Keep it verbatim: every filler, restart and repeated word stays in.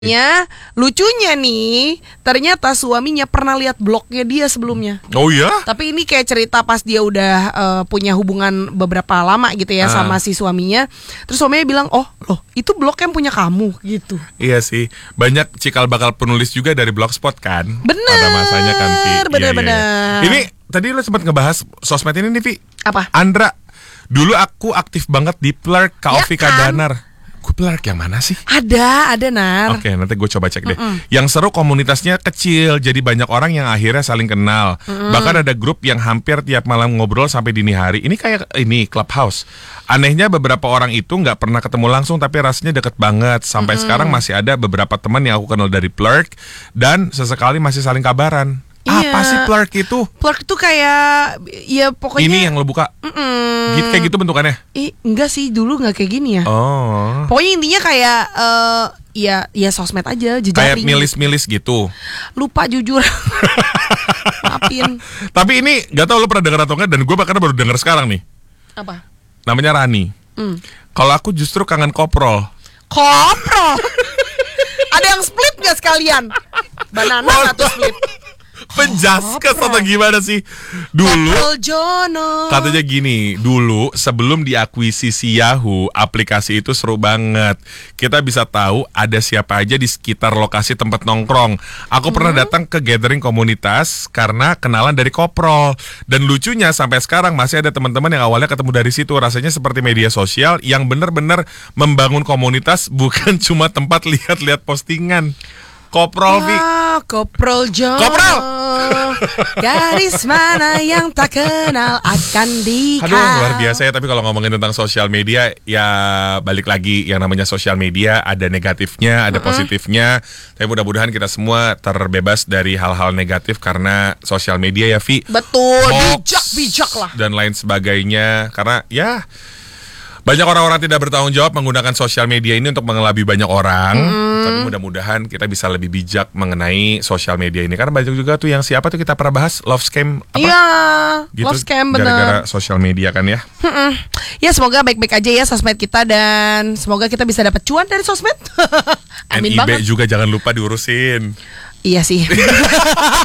Ya, lucunya nih, ternyata suaminya pernah lihat blognya dia sebelumnya. Oh ya? Tapi ini kayak cerita pas dia udah uh, punya hubungan beberapa lama gitu ya ah. sama si suaminya. Terus suaminya bilang, oh loh itu blog yang punya kamu gitu. Iya sih, banyak cikal bakal penulis juga dari Blogspot kan. Bener. Pada masanya kan, Vi. Bener-bener. Iya, iya, iya. Ini tadi lo sempat ngebahas sosmed ini nih, Vi. Apa? Andra, dulu aku aktif banget di Plurk, Kak Ya Ovi kan? Kadanar. Gue Plurk yang mana sih? Ada, ada Nar. Oke, nanti gue coba cek deh. Mm-mm. Yang seru komunitasnya kecil, jadi banyak orang yang akhirnya saling kenal. Mm-mm. Bahkan ada grup yang hampir tiap malam ngobrol sampai dini hari. Ini kayak ini Clubhouse. Anehnya beberapa orang itu nggak pernah ketemu langsung, tapi rasanya deket banget. Sampai Mm-mm. sekarang masih ada beberapa teman yang aku kenal dari Plurk dan sesekali masih saling kabaran. Iya. Apa sih Plurk itu? Plurk itu kayak, ya pokoknya. Ini yang lo buka. Mm-mm. Gitu, kayak gitu bentukannya? Ih, enggak sih, dulu nggak kayak gini ya. Oh. Pokoknya intinya kayak uh, ya ya sosmed aja, jejaring. Kayak milis-milis gitu. Lupa jujur. Maafin. Tapi ini gak tau lo pernah denger atau enggak, dan gue bahkan baru denger sekarang nih. Apa? Namanya Rani. Hmm. Kalau aku justru kangen koprol. Koprol. Ada yang split gak sekalian? Banana atau split? Penjaskes atau gimana sih? Dulu Koprol Jono. katanya gini, dulu sebelum diakuisisi Yahoo, aplikasi itu seru banget. Kita bisa tahu ada siapa aja di sekitar lokasi tempat nongkrong. Aku hmm. pernah datang ke gathering komunitas karena kenalan dari koprol. Dan lucunya sampai sekarang masih ada teman-teman yang awalnya ketemu dari situ. Rasanya seperti media sosial yang benar-benar membangun komunitas, bukan cuma tempat lihat-lihat postingan. Koprol, Vi. Ah, Koprol Jono. Koprol. Garis mana yang tak kenal akan dikau. Aduh, luar biasa ya. Tapi kalau ngomongin tentang sosial media, ya balik lagi, yang namanya sosial media ada negatifnya, ada mm-hmm. positifnya. Tapi mudah-mudahan kita semua terbebas dari hal-hal negatif karena sosial media ya, Vi. Betul, bijak-bijak lah. Dan lain sebagainya. Karena ya banyak orang-orang tidak bertanggung jawab menggunakan sosial media ini untuk mengelabui banyak orang. Mm. Tapi mudah-mudahan kita bisa lebih bijak mengenai sosial media ini. Karena banyak juga tuh yang siapa tuh kita pernah bahas, love scam apa? Iya, gitu, love scam bener. Gara-gara sosial media kan ya. Mm-mm. Ya semoga baik-baik aja ya sosmed kita, dan semoga kita bisa dapat cuan dari sosmed. Amin N I B banget. juga jangan lupa diurusin. Iya sih.